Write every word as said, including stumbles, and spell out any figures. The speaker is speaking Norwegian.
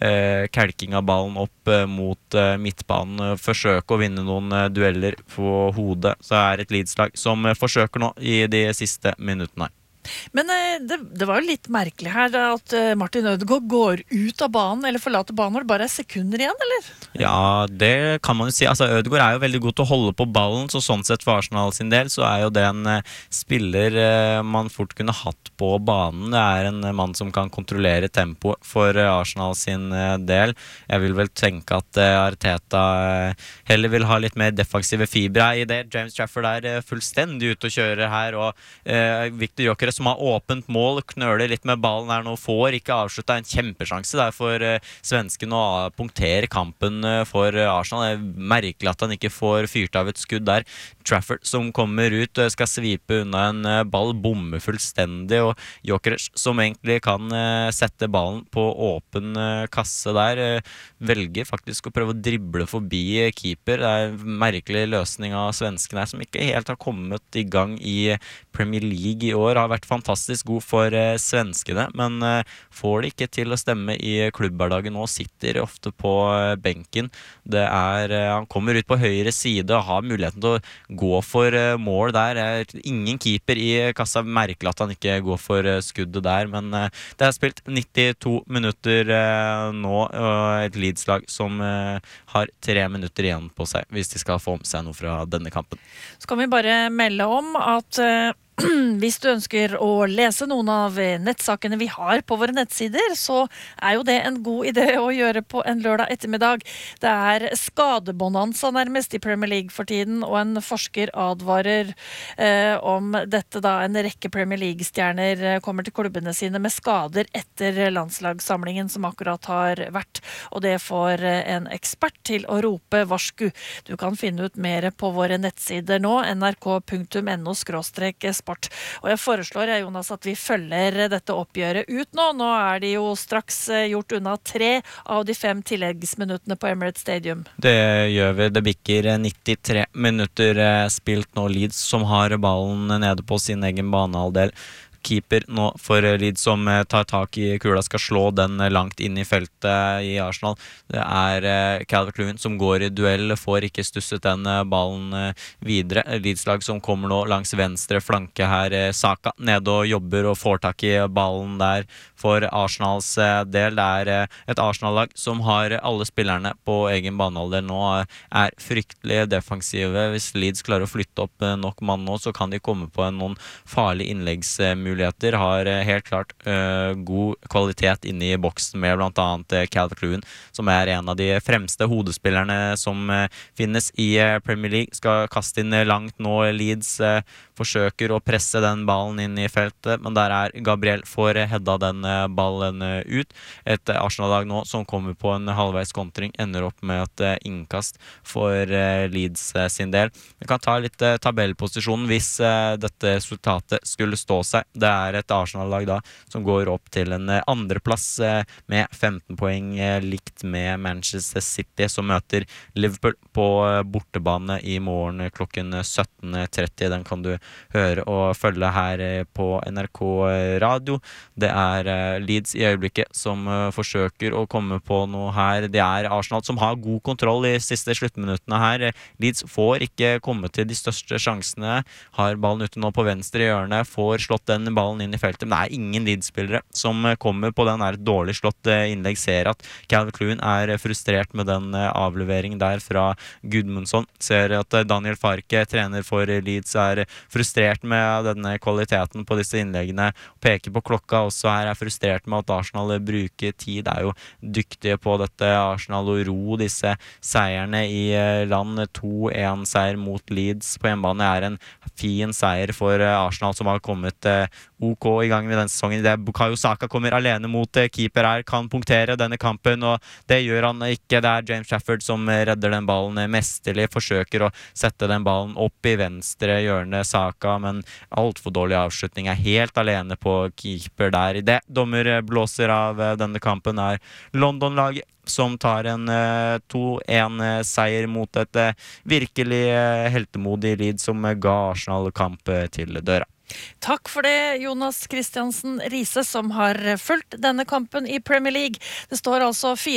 eh, kelking av ballen opp eh, mot eh, midtbanen, forsøke å vinne noen eh, dueller på hodet. Så er det et Leeds-lag som eh, forsøker nå i de siste minuttene. Men eh, det, det var jo litt merkelig her at eh, Martin Ødegaard går ut av banen eller forlater banen når det bare er sekunder igjen, eller? Ja, det kan man jo si. Altså, Ødegaard er jo veldig god til å holde på ballen, så sånn sett for Arsenal sin del så er jo det en eh, spiller eh, man fort kunne hatt på banen. Det er en eh, mann som kan kontrollere tempoet for eh, Arsenal sin eh, del. Jeg vil vel tenke at eh, Arteta eh, heller vil ha litt mer defensive fibre i det. James Trafford er eh, fullstendig ute å kjøre her, og eh, Victor Gyökeres som har åpent mål, knøler litt med ballen her nå, får ikke avsluttet en kjempesjanse der for uh, svensken å punktere kampen uh, for uh, Arsenal. Det er merkelig at han ikke får fyrt av et skudd der. Trafford som kommer ut, uh, skal svipe unna en uh, ball, bommer fullstendig, og Gyökeres som egentlig kan uh, sette ballen på åpen uh, kasse der, uh, velger faktisk å prøve å drible forbi uh, keeper. Det er en merkelig løsning av svensken her, som ikke helt har kommet i gang i Premier League i år. Har vært fantastisk god for eh, svenskene, men eh, får det ikke til å stemme i klubbhverdagen nå, sitter ofte på eh, benken. Det er, eh, han kommer ut på høyre side og har muligheten til å gå for eh, mål der. Er ingen keeper i kassa, merkelig at han ikke går for eh, skuddet der, men eh, det er spilt nittito minutter eh, nå, og et Leeds-lag som eh, har tre minutter igjen på seg, hvis de skal få om seg noe fra denne kampen. Så kan vi bare melde om at eh, hvis du ønsker å lese noen av nettsakene vi har på våre nettsider, så er jo det en god idé å gjøre på en lørdag ettermiddag. Det er skadebonanza nærmest i Premier League for tiden, og en forsker advarer eh, om dette da en rekke Premier League-stjerner kommer til klubbene sine med skader etter landslagssamlingen som akkurat har vært, og det får en ekspert til å rope varsku. Du kan finne ut mer på våre nettsider nå, nrk punktum no skråstrek sport. Og jeg foreslår, Jonas, at vi følger dette oppgjøret ut nå. Nå er de jo straks gjort unna tre av de fem tilleggsminuttene på Emirates Stadium. Det gjør vi. Det bikker nittitre minutter spilt nå. Leeds som har ballen nede på sin egen banehalvdel. Keeper nå for Leeds som tar tak i kula, skal slå den langt inn i feltet i Arsenal. Det er Calvert-Lewin som går i duell, får ikke stusset den ballen videre. Leeds-lag som kommer nå langs venstre flanke her. Saka nede og jobber og får tak i ballen der for Arsenals del. Det er et Arsenal-lag som har alle spillerne på egen banehalvdel nå, er fryktelig defensive. Hvis Leeds klarer å flytte opp nok mann nå, så kan de komme på noen farlige innleggsmuligheter. Har helt klart uh, god kvalitet inne i boksen med blant annet uh, Calvert-Lewin, som er en av de fremste hodespillerne som uh, finnes i uh, Premier League. Skal kaste inn uh, langt nå. Leeds uh, forsøker å presse den ballen inn i feltet, men der er Gabriel får uh, hedda den uh, ballen uh, ut. Et uh, Arsenal-lag nå som kommer på en halvveis kontring, ender opp med et uh, innkast for uh, Leeds uh, sin del. Vi kan ta litt uh, tabellposisjon hvis uh, dette resultatet skulle stå seg. Det er et Arsenal-lag da som går opp til en andreplass med femten poeng, likt med Manchester City, som møter Liverpool på bortebane i morgen klokken sytten tretti. Den kan du høre og følge her på N R K Radio. Det er Leeds i øyeblikket som forsøker å komme på noe her. Det er Arsenal som har god kontroll i siste sluttminuttene her. Leeds får ikke komme til de største sjansene, har ballen ute nå på venstre hjørne, får slått den ballen inn i feltet, men det er ingen Leeds-spillere som kommer på den. Er et dårlig slått innlegg. Ser at Calvert-Lewin er frustrert med den avleveringen der fra Gudmundsson. Ser at Daniel Farke, trener for Leeds, er frustrert med denne kvaliteten på disse innleggene. Peker på klokka også her, er frustrert med at Arsenal bruker tid. Er jo dyktige på dette Arsenal å ro disse seierne i land. to en seier mot Leeds på hjemmebane er en fin seier for Arsenal, som har kommet OK i gang med denne sesongen. Det er Bukayo Saka kommer alene mot keeper her, kan punktere denne kampen, og det gjør han ikke. Det er James Trafford som redder den ballen mesterlig, forsøker å sette den ballen opp i venstre hjørne, Saka, men alt for dårlig avslutning, er helt alene på keeper der. I det dommer blåser av denne kampen er London-laget, som tar en to en seier mot et virkelig heltemodig Leeds som ga Arsenal kamp til døra. Takk for det, Jonas Kristiansen Riise, som har fulgt denne kampen i Premier League. Det står altså fire